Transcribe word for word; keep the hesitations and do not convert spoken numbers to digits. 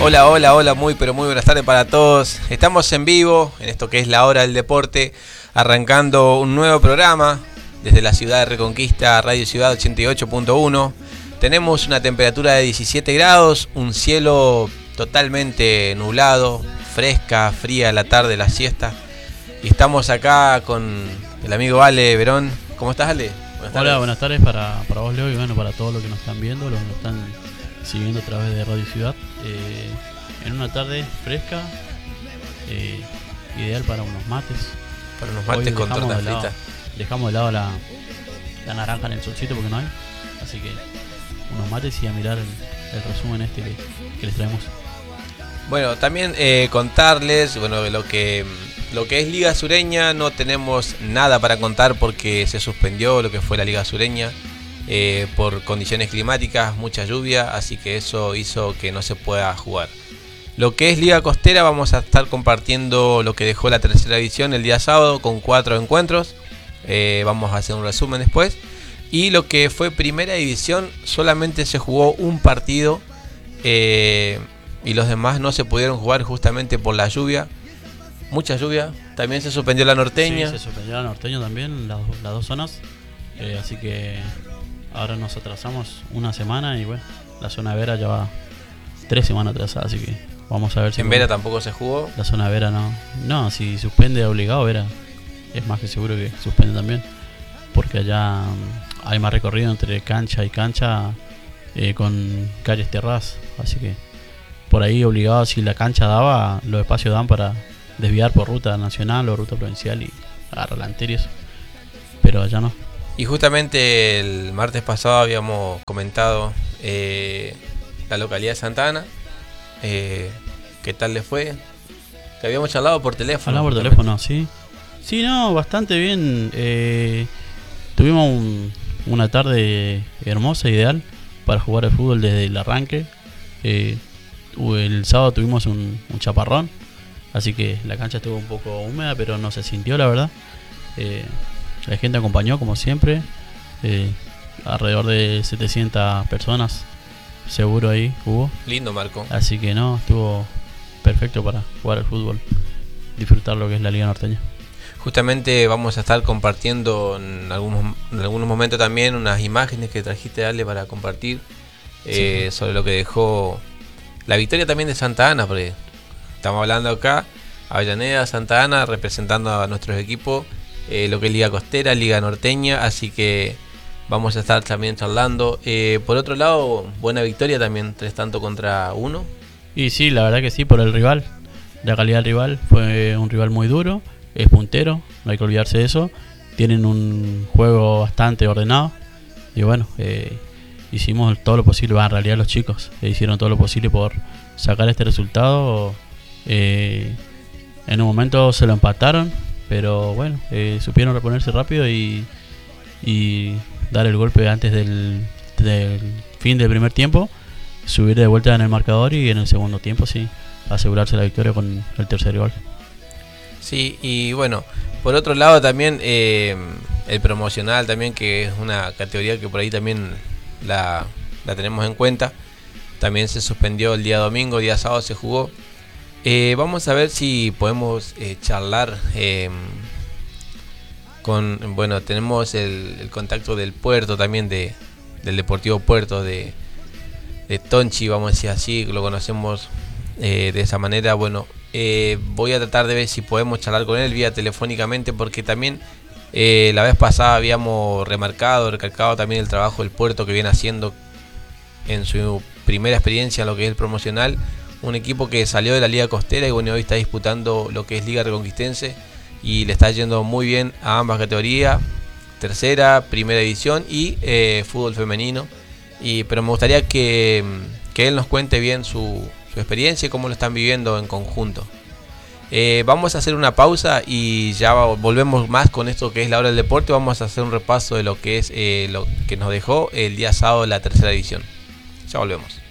Hola, hola, hola, muy pero muy buenas tardes para todos. Estamos en vivo en esto que es la hora del deporte, arrancando un nuevo programa desde la ciudad de Reconquista, Radio Ciudad ochenta y ocho punto uno. Tenemos una temperatura de diecisiete grados, un cielo totalmente nublado, fresca, fría la tarde, la siesta. Y estamos acá con el amigo Ale Verón. ¿Cómo estás, Ale? Buenas Hola, buenas tardes para, para vos, Leo, y bueno, para todos los que nos están viendo, los que nos están siguiendo a través de Radio Ciudad. Eh, en una tarde fresca, eh, ideal para unos mates. Para unos mates con torta frita. Dejamos de lado la, la naranja en el solcito porque no hay. Así que unos mates y a mirar el, el resumen este que, que les traemos. Bueno, también eh, contarles, bueno, lo que lo que es Liga Sureña, no tenemos nada para contar porque se suspendió lo que fue la Liga Sureña eh, por condiciones climáticas, mucha lluvia, así que eso hizo que no se pueda jugar. Lo que es Liga Costera, vamos a estar compartiendo lo que dejó la tercera edición el día sábado con cuatro encuentros. Eh, vamos a hacer un resumen después. Y lo que fue Primera División, solamente se jugó un partido eh, y los demás no se pudieron jugar justamente por la lluvia. Mucha lluvia. También se suspendió la norteña. Sí, se suspendió la norteña también, las, las dos zonas. Eh, así que ahora nos atrasamos una semana y bueno, la zona Vera ya va tres semanas atrasada, así que vamos a ver si... ¿En Vera tampoco se jugó? La zona Vera no. No, si suspende obligado Vera, es más que seguro que suspende también. Porque allá hay más recorrido entre cancha y cancha eh, con calles terraz. Así que por ahí obligado, si la cancha daba, los espacios dan para desviar por ruta nacional o ruta provincial y agarrar la anterior. Pero allá no. Y justamente el martes pasado habíamos comentado eh, la localidad de Santa Ana. Eh, ¿Qué tal le fue? Que habíamos charlado por teléfono. Hablamos por teléfono, sí. Sí, no, bastante bien. Eh, tuvimos un, una tarde hermosa, ideal para jugar al fútbol desde el arranque. Eh, el sábado tuvimos un, un chaparrón, así que la cancha estuvo un poco húmeda, pero no se sintió, la verdad. Eh, la gente acompañó como siempre. Eh, alrededor de setecientas personas seguro ahí hubo. Lindo, Marco. Así que no, estuvo perfecto para jugar al fútbol, disfrutar lo que es la Liga Norteña. Justamente vamos a estar compartiendo en algunos, en algunos momentos también unas imágenes que trajiste, Ale, para compartir eh, sí. sobre lo que dejó la victoria también de Santa Ana, porque estamos hablando acá, Avellaneda, Santa Ana, representando a nuestros equipos, eh, lo que es Liga Costera, Liga Norteña, así que vamos a estar también charlando. Eh, por otro lado, buena victoria también, tres tantos contra uno. Y sí, la verdad que sí, por el rival, la calidad del rival, fue un rival muy duro. Es puntero, no hay que olvidarse de eso. Tienen un juego bastante ordenado. Y bueno, eh, hicimos todo lo posible. En realidad los chicos eh, hicieron todo lo posible por sacar este resultado. Eh, en un momento se lo empataron, pero bueno, eh, supieron reponerse rápido y, y dar el golpe antes del, del fin del primer tiempo. Subir de vuelta en el marcador y en el segundo tiempo sí, asegurarse la victoria con el tercer gol. Sí, y bueno, por otro lado también eh, el promocional también, que es una categoría que por ahí también la, la tenemos en cuenta. También se suspendió el día domingo, el día sábado se jugó. Eh, vamos a ver si podemos eh, charlar eh, con, bueno, tenemos el, el contacto del Puerto también, de del Deportivo Puerto, de, de Tonchi, vamos a decir así, lo conocemos eh, de esa manera. Bueno, Eh, voy a tratar de ver si podemos charlar con él vía telefónicamente, porque también eh, la vez pasada habíamos remarcado, recalcado también el trabajo del Puerto que viene haciendo en su primera experiencia en lo que es el promocional. Un equipo que salió de la Liga Costera y bueno, hoy está disputando lo que es Liga Reconquistense y le está yendo muy bien a ambas categorías, tercera, primera división y eh, fútbol femenino. Y, pero me gustaría que, que él nos cuente bien su su experiencia y cómo lo están viviendo en conjunto. Eh, vamos a hacer una pausa y ya volvemos más con esto que es la hora del deporte. Vamos a hacer un repaso de lo que es eh, lo que nos dejó el día sábado la tercera división. Ya volvemos.